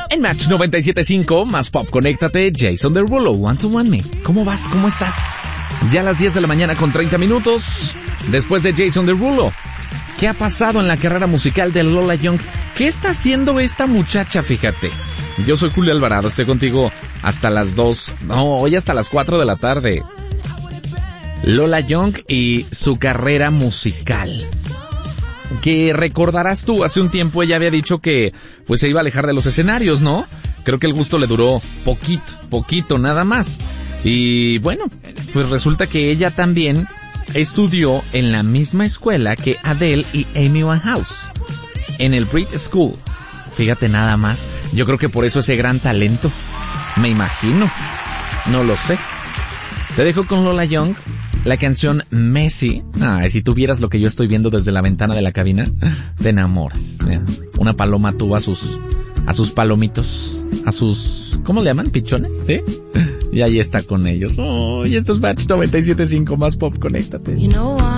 En Match 97.5, más pop, conéctate, Jason Derulo, One to One Me. ¿Cómo vas? ¿Cómo estás? Ya a las 10 de la mañana con 30 minutos, después de Jason Derulo. ¿Qué ha pasado en la carrera musical de Lola Young? ¿Qué está haciendo esta muchacha? Fíjate. Yo soy Julio Alvarado, estoy contigo hasta las 2, hoy hasta las 4 de la tarde. Lola Young y su carrera musical. Que recordarás tú, hace un tiempo ella había dicho que pues se iba a alejar de los escenarios, ¿no? Creo que el gusto le duró poquito nada más. Y bueno, pues resulta que ella también estudió en la misma escuela que Adele y Amy Winehouse, en el Brit School. Fíjate nada más, yo creo que por eso ese gran talento, me imagino, no lo sé. Te dejo con Lola Young, la canción Messi. Si tú vieras lo que yo estoy viendo desde la ventana de la cabina, te enamoras. Mira, una paloma tuvo a sus palomitos, a sus, ¿cómo le llaman? ¿Pichones? ¿Sí? Y ahí está con ellos. Y esto es Match 97.5, más pop, conéctate.